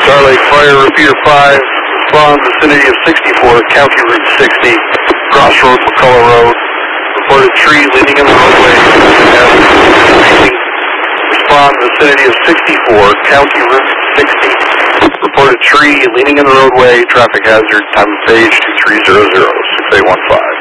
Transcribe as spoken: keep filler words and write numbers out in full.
Star Lake Fire, repeater five, respond vicinity of sixty-four, County Route sixty, crossroad McCullough Road. Reported tree leaning in the roadway. Respond vicinity of sixty-four, County Route sixty. Reported tree leaning in the roadway, traffic hazard, time of page two three zero zero, six eight one five.